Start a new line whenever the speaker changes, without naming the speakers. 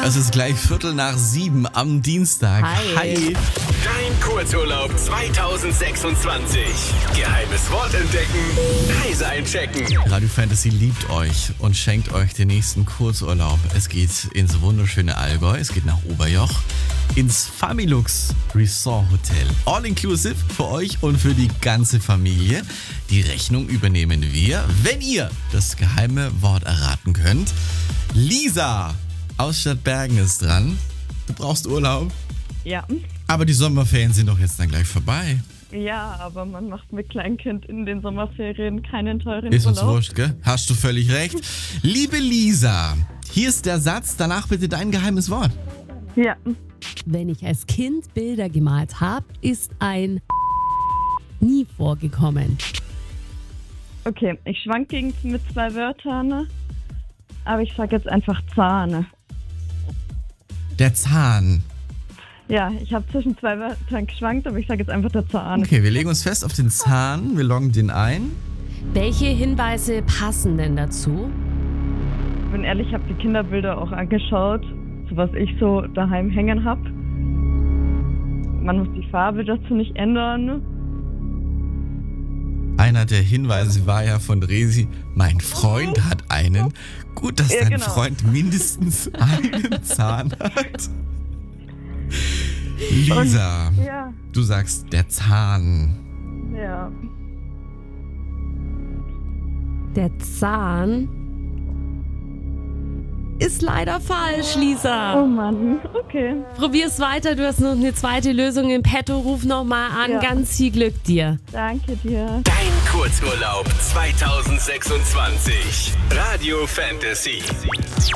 Es ist gleich 6:15 am Dienstag.
Hi.
Dein Kurzurlaub 2026. Geheimes Wort entdecken. Reise einchecken.
Radio Fantasy liebt euch und schenkt euch den nächsten Kurzurlaub. Es geht ins wunderschöne Allgäu, es geht nach Oberjoch, ins Familux Resort Hotel. All inclusive für euch und für die ganze Familie. Die Rechnung übernehmen wir, wenn ihr das geheime Wort erraten könnt. Lisa aus Stadtbergen ist dran. Du brauchst Urlaub.
Ja.
Aber die Sommerferien sind doch jetzt dann gleich vorbei.
Ja, aber man macht mit Kleinkind in den Sommerferien keinen teuren
Ist uns
Urlaub.
wurscht, gell? Hast du völlig recht. Liebe Lisa, hier ist der Satz, danach bitte dein geheimes Wort.
Ja.
Wenn ich als Kind Bilder gemalt habe, ist ein nie vorgekommen.
Okay, ich schwank gegen mit 2 Wörtern, aber ich sag jetzt einfach Zahn.
Der Zahn.
Ja, ich habe zwischen 2 Wörtern geschwankt, aber ich sag jetzt einfach der Zahn.
Okay, wir legen uns fest auf den Zahn. Wir loggen den ein.
Welche Hinweise passen denn dazu?
Ich bin ehrlich, ich habe die Kinderbilder auch angeschaut, so was ich so daheim hängen habe. Man muss die Farbe dazu nicht ändern.
Einer der Hinweise war ja von Resi, mein Freund hat einen. Gut, dass
Ja,
dein
genau.
Freund mindestens einen Zahn hat. Lisa,
Ja,
du sagst der Zahn.
ja.
Der Zahn ist leider falsch,
Oh
Lisa.
Mann, okay.
Probier's weiter, du hast noch eine zweite Lösung im Petto. Ruf nochmal an,
Ja.
ganz viel Glück dir.
Danke dir.
Dein Kurzurlaub 2026. Radio Fantasy.